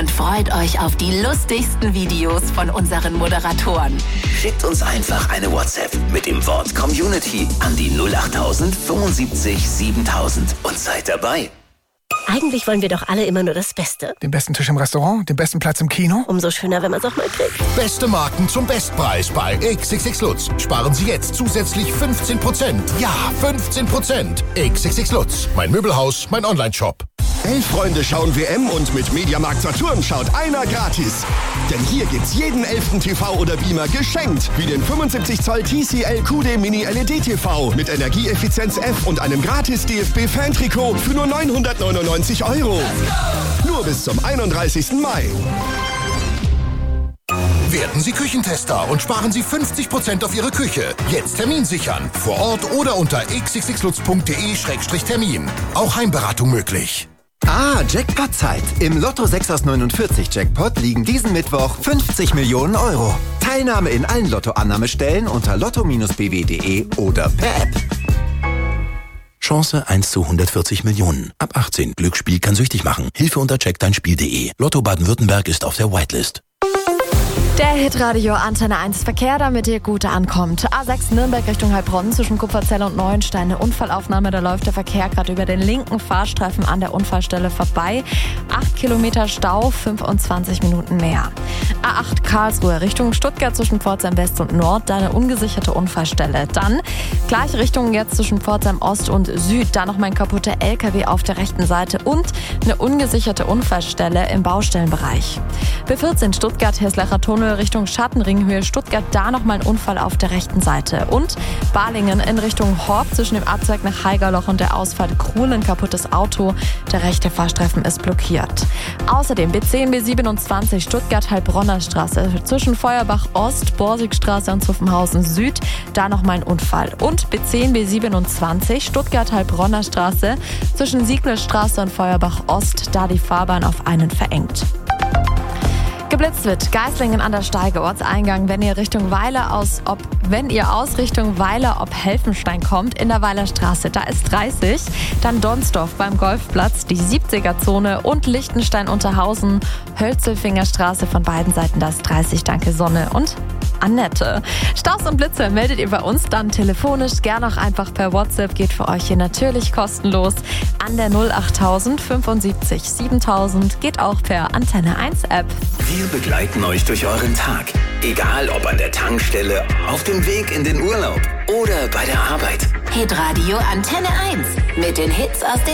und freut euch auf die lustigsten Videos von unseren Moderatoren. Schickt uns einfach eine WhatsApp mit dem Wort Community an die 08000 75 7000 und seid dabei. Eigentlich wollen wir doch alle immer nur das Beste. Den besten Tisch im Restaurant, den besten Platz im Kino. Umso schöner, wenn man es auch mal kriegt. Beste Marken zum Bestpreis bei XXX Lutz. Sparen Sie jetzt zusätzlich 15%. Ja, 15%. XXX Lutz. Mein Möbelhaus, mein Onlineshop. 11 Freunde schauen WM und mit Mediamarkt Saturn schaut einer gratis. Denn hier gibt's jeden 11. TV oder Beamer geschenkt. Wie den 75 Zoll TCL QD Mini LED TV mit Energieeffizienz F und einem gratis DFB-Fan-Trikot für nur 999 €. Nur bis zum 31. Mai. Werden Sie Küchentester und sparen Sie 50% auf Ihre Küche. Jetzt Termin sichern. Vor Ort oder unter xxxlutz.de/termin. Auch Heimberatung möglich. Jackpot-Zeit. Im Lotto 6 aus 49 Jackpot liegen diesen Mittwoch 50 Millionen €. Teilnahme in allen Lottoannahmestellen unter lotto-bw.de oder per App. Chance 1 zu 140 Millionen. Ab 18. Glücksspiel kann süchtig machen. Hilfe unter checkdeinspiel.de. Lotto Baden-Württemberg ist auf der Whitelist. Der Hitradio Antenne 1 Verkehr, damit ihr gut ankommt. A6 Nürnberg Richtung Heilbronn zwischen Kupferzell und Neuenstein. Eine Unfallaufnahme, da läuft der Verkehr gerade über den linken Fahrstreifen an der Unfallstelle vorbei. 8 Kilometer Stau, 25 Minuten mehr. A8 Karlsruhe Richtung Stuttgart zwischen Pforzheim West und Nord, da eine ungesicherte Unfallstelle. Dann gleiche Richtung jetzt zwischen Pforzheim Ost und Süd, da noch mein kaputter LKW auf der rechten Seite und eine ungesicherte Unfallstelle im Baustellenbereich. B14 Stuttgart-Hirslacher Tunnel Richtung Schattenringhöhe Stuttgart, da nochmal ein Unfall auf der rechten Seite. Und Balingen in Richtung Horb zwischen dem Abzweig nach Haigerloch und der Ausfahrt Krul, ein kaputtes Auto. Der rechte Fahrstreifen ist blockiert. Außerdem B10, B27 Stuttgart-Heilbronner Straße zwischen Feuerbach Ost, Borsigstraße und Zuffenhausen Süd, da nochmal ein Unfall. Und B10, B27 Stuttgart-Heilbronner Straße zwischen Sieglerstraße und Feuerbach Ost, da die Fahrbahn auf einen verengt. Geblitzt wird Geislingen an der Steige, Ortseingang, wenn ihr aus Richtung Weiler ob Helfenstein kommt, in der Weiler Straße, da ist 30. Dann Donsdorf beim Golfplatz, die 70er-Zone und Lichtenstein-Unterhausen, Hölzelfingerstraße von beiden Seiten, da ist 30, danke Sonne und Annette. Staus und Blitze meldet ihr bei uns dann telefonisch, gern auch einfach per WhatsApp, geht für euch hier natürlich kostenlos an der 08000 75 7000, geht auch per Antenne 1 App. Wir begleiten euch durch euren Tag. Egal ob an der Tankstelle, auf dem Weg in den Urlaub oder bei der Arbeit. Hitradio Antenne 1 mit den Hits aus den